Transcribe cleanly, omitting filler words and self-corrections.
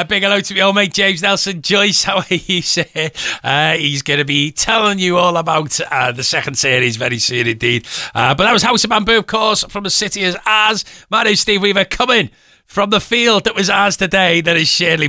Big hello to my old mate James Nelson. Joyce, how are you, sir? He's going to be telling you all about the second series very soon indeed. But that was House of Bamboo, of course, from the city as ours. My name's Steve Weaver, coming from the field that was ours today. That is Shirley